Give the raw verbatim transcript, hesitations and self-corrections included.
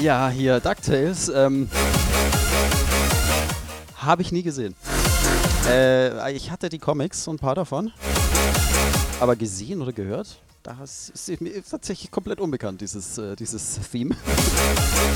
Ja, hier DuckTales. Ähm, habe ich nie gesehen. Äh, ich hatte die Comics, so ein paar davon. Aber gesehen oder gehört, das ist mir tatsächlich komplett unbekannt, dieses, äh, dieses Theme.